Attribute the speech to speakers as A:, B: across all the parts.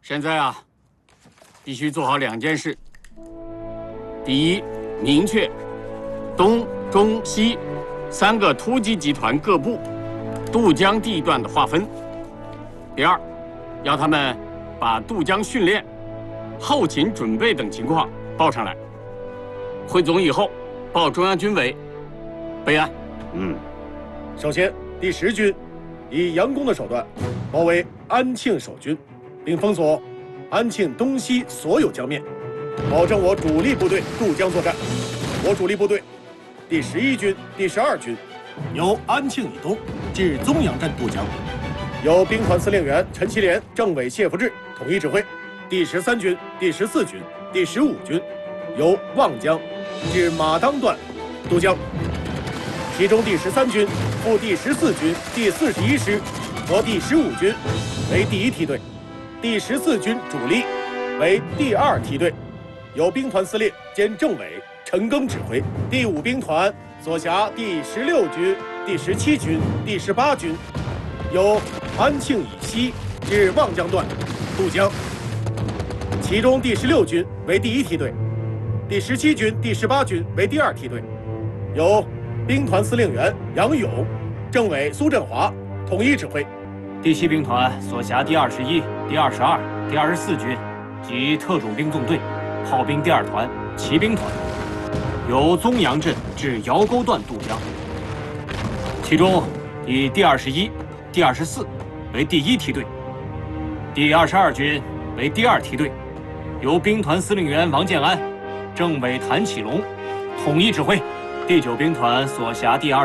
A: 现在啊，必须做好2件事。第一，明确东、中、西3个突击集团各部渡江地段的划分。第二，要他们把渡江训练、后勤准备等情况报上来。汇总以后，报中央军委备案。
B: 首先，第10军以佯攻的手段包围安庆守军，并封锁安庆东西所有江面，保证我主力部队渡江作战。我主力部队第11军、第12军由安庆以东至宗阳镇渡江，由兵团司令员陈其廉、政委谢福志统一指挥。第13军、第14军、第15军由望江至马当段渡江，其中第13军赴第14军第41师和第15军为第1梯队，第14军主力为第2梯队，由兵团司令兼政委陈赓指挥。第5兵团所辖第16军、第17军、第18军由安庆以西至望江段渡江，其中第16军为第1梯队，第17军、第18军为第2梯队，由兵团司令员杨勇、政委苏振华统一指挥。
C: 第7兵团所辖第21、第22、第24军及特种兵纵队、炮兵第2团、骑兵团，由宗阳镇至窑沟段渡江。其中以第21、第24为第1梯队，第22军为第2梯队，由兵团司令员王建安、政委谭启龙统一指挥。第9兵团所辖第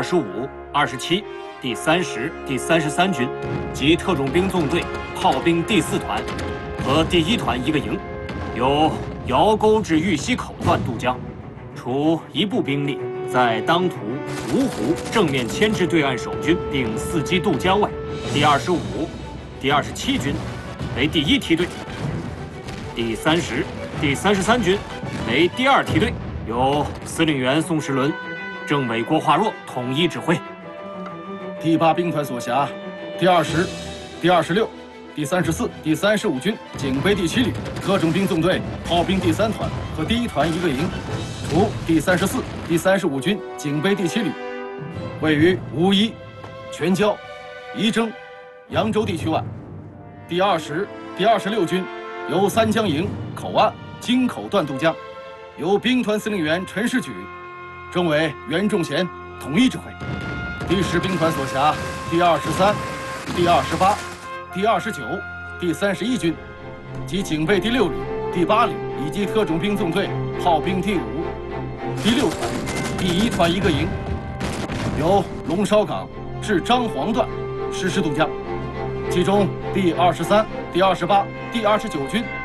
C: 25、27、第30、第33军及特种兵纵队、炮兵第4团和第1团1个营，由窑沟至玉溪口段渡江，除一部兵力在当涂、芜湖正面牵制对岸守军并伺机渡江外，第25、第27军为第1梯队，第30、第33军为第2梯队，由司令员宋时轮、政委郭化若统一指挥。
D: 第8兵团所辖第20、第26、第34、第35军警备第7旅、特种兵纵队、炮兵第3团和第1团1个营，除第34、第35军警备第7旅，位于武夷、全椒、仪征、扬州地区外。第20、第26军由三江营、口岸、京口段渡江，由兵团司令员陈士举、政委袁仲贤统一指挥。第10兵团所辖第23、第28、第29、第31军及警备第6旅、第8旅以及特种兵纵队、炮兵第5、第6团、第1团1个营，由龙烧港至张黄段实施渡江。其中第23、第28、第29军